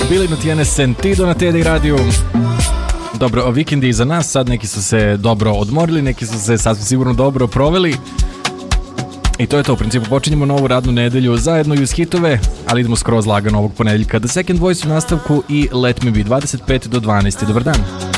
Billy no tiene sentido na Teddy Radio. Dobro, vikend je iza nas, sad neki su se dobro odmorili, neki su se sasvim sigurno dobro proveli. I to je to, u principu počinjemo novu radnu nedelju zajedno i uz hitove, ali idemo skroz lagano ovog ponedeljka. The Second Voice u nastavku i Let Me Be 25 do 12. Dobar dan.